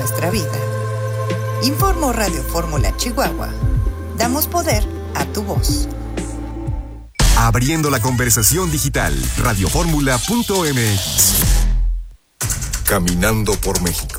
nuestra vida. Informó Radio Fórmula Chihuahua. Damos poder a tu voz. Abriendo la conversación digital, radioformula.mx. Caminando por México.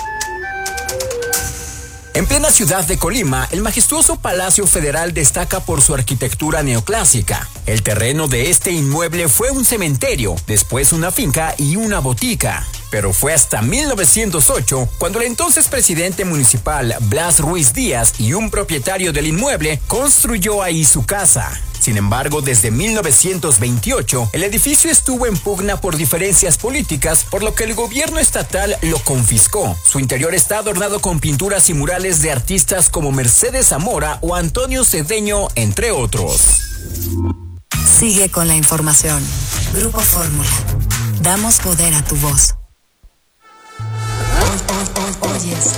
En plena ciudad de Colima, el majestuoso Palacio Federal destaca por su arquitectura neoclásica. El terreno de este inmueble fue un cementerio, después una finca y una botica. Pero fue hasta 1908 cuando el entonces presidente municipal Blas Ruiz Díaz y un propietario del inmueble construyó ahí su casa. Sin embargo, desde 1928, el edificio estuvo en pugna por diferencias políticas, por lo que el gobierno estatal lo confiscó. Su interior está adornado con pinturas y murales de artistas como Mercedes Zamora o Antonio Cedeño, entre otros. Sigue con la información. Grupo Fórmula. Damos poder a tu voz. Oyes.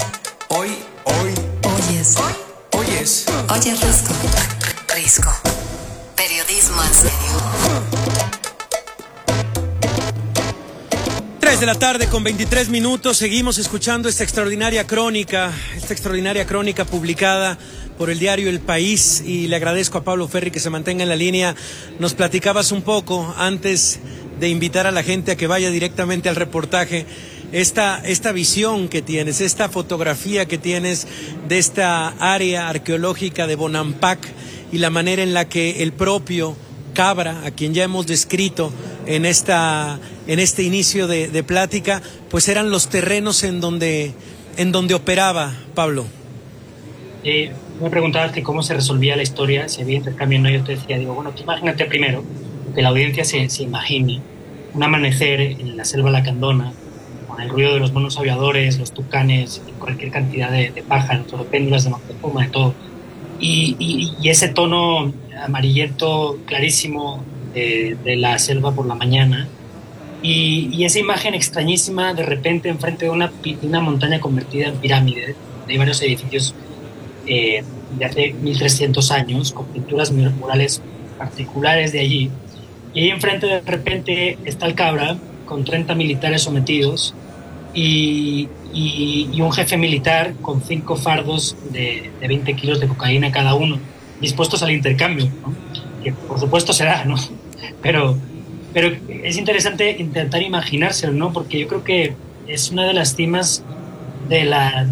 Oyes Risco. Periodismo en serio. 3 de la tarde con 23 minutos. Seguimos escuchando esta extraordinaria crónica publicada por el diario El País, y le agradezco a Pablo Ferri que se mantenga en la línea. Nos platicabas un poco antes de invitar a la gente a que vaya directamente al reportaje, esta visión que tienes, esta fotografía que tienes de esta área arqueológica de Bonampak y la manera en la que el propio Cabra, a quien ya hemos descrito en este inicio de plática, pues eran los terrenos en donde operaba Pablo. Me preguntabas que cómo se resolvía la historia, si había intercambio o no. Yo te decía, bueno, tú imagínate primero, que la audiencia se imagine un amanecer en la selva lacandona, con el ruido de los monos aviadores, los tucanes, cualquier cantidad de pájaros, péndulas de Moctezuma, de todo. Y ese tono amarillento clarísimo de la selva por la mañana, y esa imagen extrañísima de repente enfrente de una montaña convertida en pirámide. Hay varios edificios de hace 1300 años con pinturas murales particulares de allí, y ahí enfrente de repente está el Cabra con 30 militares sometidos y un jefe militar con 5 fardos de 20 kilos de cocaína cada uno, dispuestos al intercambio, ¿no? Que por supuesto será, ¿no? Pero es interesante intentar imaginárselo, ¿no? Porque yo creo que es una de las cimas de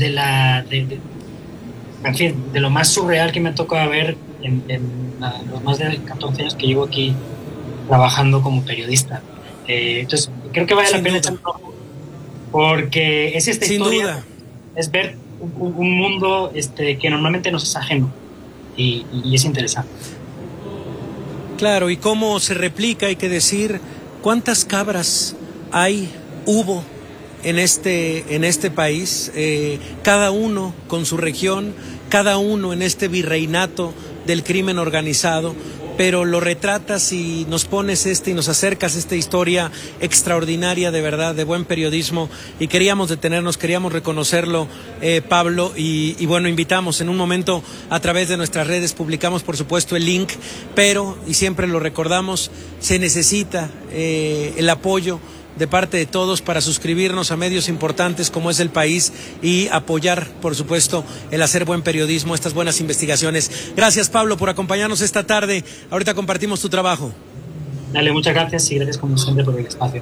lo más surreal que me ha tocado ver en los más de 14 años que llevo aquí trabajando como periodista. Entonces creo que vale la pena echar un ojo, porque es esta historia, es ver un mundo que normalmente nos es ajeno, y es interesante. Claro, y cómo se replica, hay que decir, cuántas cabras hubo en este país, cada uno con su región, cada uno en este virreinato del crimen organizado, pero lo retratas y nos pones y nos acercas esta historia extraordinaria, de verdad, de buen periodismo, y queríamos detenernos, queríamos reconocerlo, Pablo, y bueno, invitamos en un momento a través de nuestras redes, publicamos por supuesto el link, pero, y siempre lo recordamos, se necesita el apoyo de parte de todos para suscribirnos a medios importantes como es El País y apoyar, por supuesto, el hacer buen periodismo, estas buenas investigaciones. Gracias, Pablo, por acompañarnos esta tarde. Ahorita compartimos tu trabajo. Dale, muchas gracias, y gracias como siempre por el espacio.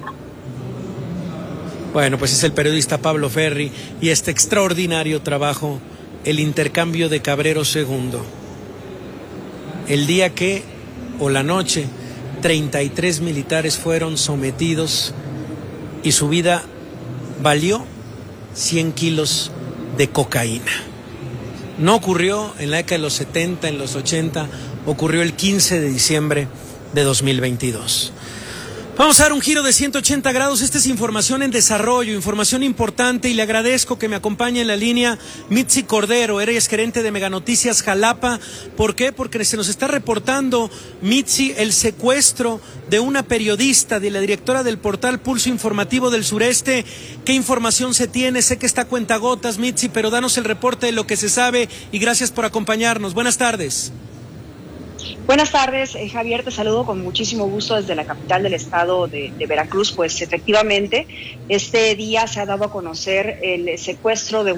Bueno, pues es el periodista Pablo Ferri y este extraordinario trabajo, El intercambio de Cabrero II. El día o la noche, 33 militares fueron sometidos y su vida valió 100 kilos de cocaína. No ocurrió en la década de los 70, en los 80, ocurrió el 15 de diciembre de 2022. Vamos a dar un giro de 180 grados. Esta es información en desarrollo, información importante, y le agradezco que me acompañe en la línea Mitzi Cordero. Eres gerente de Mega Noticias Jalapa. ¿Por qué? Porque se nos está reportando, Mitzi, el secuestro de una periodista, de la directora del portal Pulso Informativo del Sureste. ¿Qué información se tiene? Sé que está a cuentagotas, Mitzi, pero danos el reporte de lo que se sabe, y gracias por acompañarnos. Buenas tardes. Buenas tardes, Javier, te saludo con muchísimo gusto desde la capital del estado de Veracruz. Pues efectivamente, este día se ha dado a conocer el secuestro de